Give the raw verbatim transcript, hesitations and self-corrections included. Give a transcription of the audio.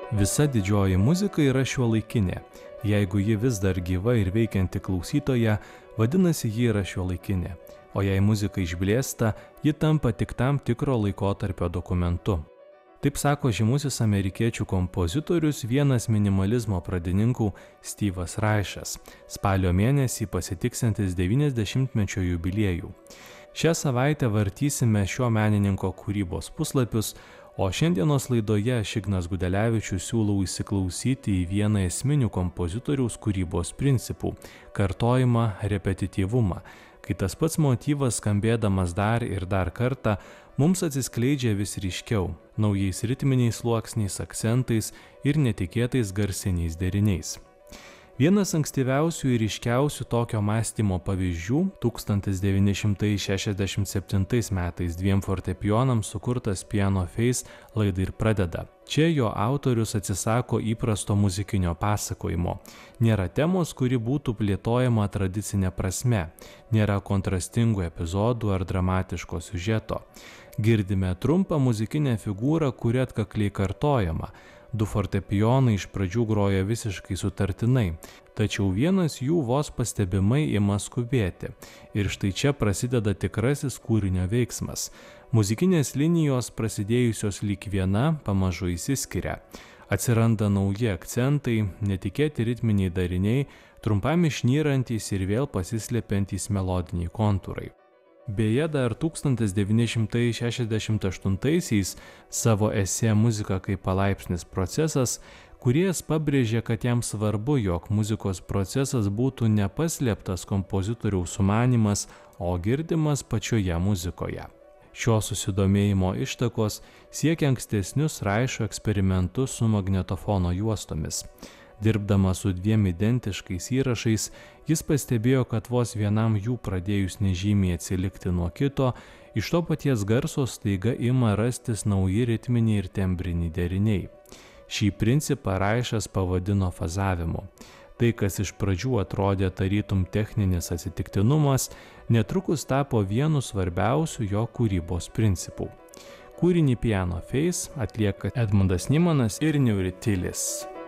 Visa didžioji muzika yra šiuolaikinė. Jeigu ji vis dar gyva ir veikianti klausytoje, vadinasi ji yra šiuolaikinė. O jei muzika išblėsta, ji tampa tik tam tikro laikotarpio dokumentu. Taip sako žymusis amerikiečių kompozitorius, vienas minimalizmo pradininkų Steve'as Reichas, spalio mėnesį pasitiksintis devyniasdešimtmečio jubiliejų. Šią savaitę vartysime šio menininko kūrybos puslapius, o šiandienos laidoje aš Ignas Gudelevičius siūlau įsiklausyti į vieną esminių kompozitoriaus kūrybos principų – kartojimą, repetityvumą, kai tas pats motyvas skambėdamas dar ir dar kartą mums atsiskleidžia vis ryškiau, naujais ritminiais sluoksniais, akcentais ir netikėtais garsiniais deriniais. Vienas ankstyviausių ir ryškiausių tokio mąstymo pavyzdžių tūkstantis devyni šimtai šešiasdešimt septintais metais dviem fortepijonams sukurtas Piano Face laida ir pradeda. Čia jo autorius atsisako įprasto muzikinio pasakojimo. Nėra temos, kuri būtų plėtojama tradicinė prasme. Nėra kontrastingų epizodų ar dramatiško siužeto. Girdime trumpą muzikinę figūrą, kuri atkakliai kartojama. Du fortepijonai iš pradžių groja visiškai sutartinai, tačiau vienas jų vos pastebimai ima skubėti. Ir štai čia prasideda tikrasis kūrinio veiksmas. Muzikinės linijos, prasidėjusios lyg viena, pamažu išsiskiria. Atsiranda nauji akcentai, netikėti ritminiai dariniai, trumpam išnyrantys ir vėl pasislepiantys melodiniai kontūrai. Beje, dar tūkstantis devyni šimtai šešiasdešimt aštuntaisiais savo esė Muzika kaip palaipsnis procesas, kūrėjas pabrėžė, kad jam svarbu, jog muzikos procesas būtų nepaslėptas kompozitoriaus sumanymas, o girdimas pačioje muzikoje. Šio susidomėjimo ištakos siekia ankstesnius Reicho eksperimentus su magnetofono juostomis. Dirbdamas su dviem identiškais įrašais, jis pastebėjo, kad vos vienam jų pradėjus nežymiai atsilikti nuo kito, iš to paties garso staiga ima rastis nauji ritminiai ir tembriniai deriniai. Šį principą Reichas pavadino fazavimu. Tai, kas iš pradžių atrodė tarytum techninis atsitiktinumas, netrukus tapo vienu svarbiausių jo kūrybos principų. Kūrinį Piano Face atlieka Edmundas Nymanas ir Nuri Tilis.